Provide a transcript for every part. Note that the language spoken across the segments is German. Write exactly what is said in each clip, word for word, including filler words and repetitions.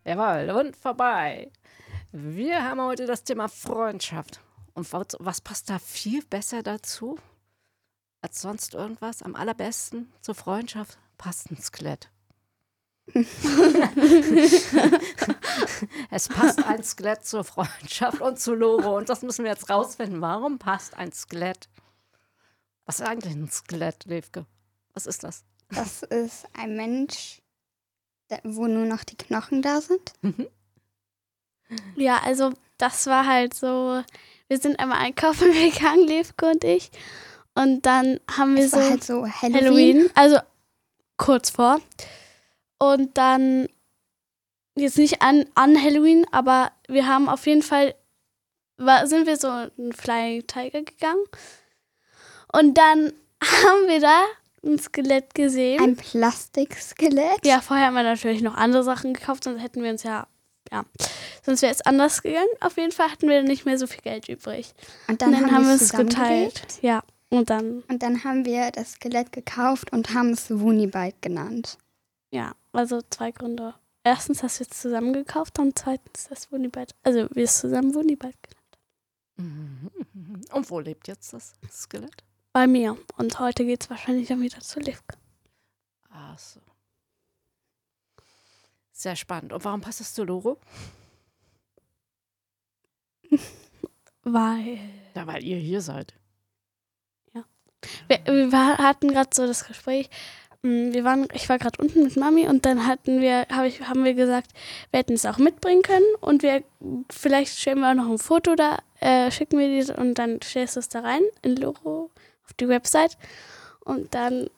Jawohl, und vorbei. Wir haben heute das Thema Freundschaft. Und was, was passt da viel besser dazu als sonst irgendwas? Am allerbesten zur Freundschaft passt ein Skelett. Es passt ein Skelett zur Freundschaft und zu Loro. Und das müssen wir jetzt rausfinden. Warum passt ein Skelett? Was ist eigentlich ein Skelett, Levke? Was ist das? Das ist ein Mensch, der, wo nur noch die Knochen da sind. Ja, also das war halt so, wir sind einmal einkaufen gegangen, Levke und ich. Und dann haben wir Es so, war halt so Halloween. Halloween, also kurz vor. Und dann, jetzt nicht an, an Halloween, aber wir haben auf jeden Fall, war, sind wir so einen Flying Tiger gegangen. Und dann haben wir da ein Skelett gesehen. Ein Plastikskelett. Ja, vorher haben wir natürlich noch andere Sachen gekauft, sonst hätten wir uns ja, ja, sonst wäre es anders gegangen. Auf jeden Fall hatten wir nicht mehr so viel Geld übrig. Und dann, Und dann haben, haben wir wir es geteilt. Ja, und dann, Und dann haben wir das Skelett gekauft und haben es Wunibite genannt. ja, also zwei Gründe. Erstens, dass wir es zusammen gekauft haben, und zweitens, dass Wunibite, also wir es zusammen Wunibite genannt Mhm. Und wo lebt jetzt das Skelett? bei mir. Und heute geht es wahrscheinlich dann wieder zu Levke. Ach so. Sehr spannend. Und warum passt das zu Loro? Weil Ja, weil ihr hier seid. wir, wir war, hatten gerade so das Gespräch, mh, wir waren, ich war gerade unten mit Mami und dann hatten wir, hab ich, haben wir gesagt, wir hätten es auch mitbringen können und wir, vielleicht stellen wir auch noch ein Foto da, äh, schicken wir dir und dann stellst du es da rein in Loro auf die Website und dann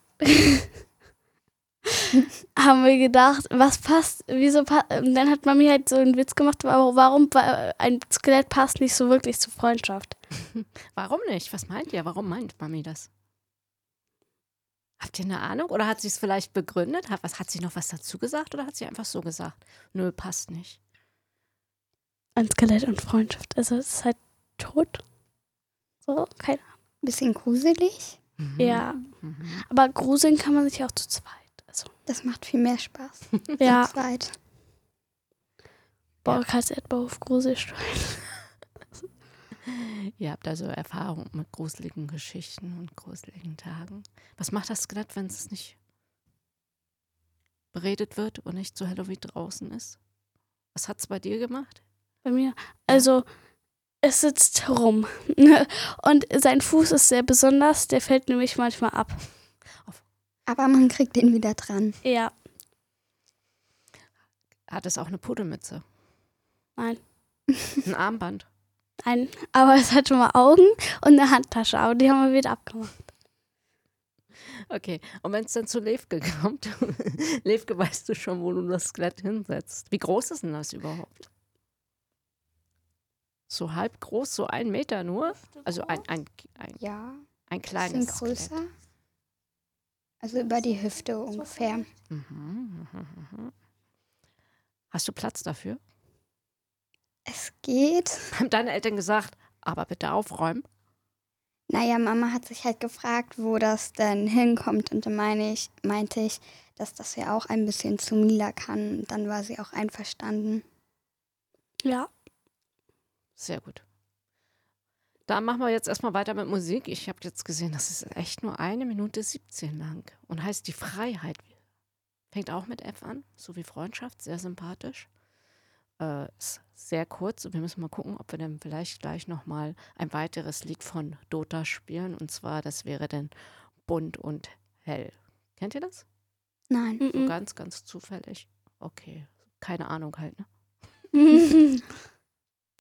haben wir gedacht, was passt, wieso passt, und dann hat Mami halt so einen Witz gemacht, warum, warum pa- ein Skelett passt nicht so wirklich zur Freundschaft. Warum nicht? Was meint ihr? Warum meint Mami das? Habt ihr eine Ahnung? Oder hat sie es vielleicht begründet? Hat, was, hat sie noch was dazu gesagt oder hat sie einfach so gesagt? Nö, passt nicht. Ein Skelett und Freundschaft, also es ist halt tot. So, keine Ahnung. Bisschen gruselig. Mhm. Ja, Mhm. aber gruseln kann man sich auch zu zweit. Also, Das macht viel mehr Spaß. ja, Zu zweit. Borkas Erdbeerhof Gruselstein. Ihr habt also Erfahrung mit gruseligen Geschichten und gruseligen Tagen. Was macht das Skelett, wenn es nicht beredet wird und nicht zu Halloween draußen ist? Was hat es bei dir gemacht? Bei mir. Also, es sitzt rum. Und sein Fuß ist sehr besonders, der fällt nämlich manchmal ab. Aber man kriegt den wieder dran. Ja, Hat es auch eine Pudelmütze? nein, Ein Armband? nein. Aber es hat schon mal Augen und eine Handtasche, aber die haben wir wieder abgemacht. Okay, und wenn es dann zu Levke kommt, Levke, weißt du schon, wo du das Skelett hinsetzt? Wie groß ist denn das überhaupt? So halb groß, so ein Meter nur? Also ein, ein, ein, Ja, ein bisschen kleines größer. Skelett. Also über die Hüfte ungefähr. Mhm, mhm, mhm. Hast du Platz dafür? Es geht. Haben deine Eltern gesagt, aber bitte aufräumen? Naja, Mama hat sich halt gefragt, wo das denn hinkommt. Und dann meine ich, meinte ich, dass das ja auch ein bisschen zu Mila kann. Und dann war sie auch einverstanden. Ja, Sehr gut. Dann machen wir jetzt erstmal weiter mit Musik. Ich habe jetzt gesehen, das ist echt nur eine Minute siebzehn lang und heißt Die Freiheit. Fängt auch mit F an, so wie Freundschaft, sehr sympathisch. Äh, ist sehr kurz und wir müssen mal gucken, ob wir dann vielleicht gleich nochmal ein weiteres Lied von Dota spielen. Und zwar, das wäre dann Bunt und Hell. Kennt ihr das? Nein. So mhm. ganz, ganz zufällig. Okay, keine Ahnung halt, ne?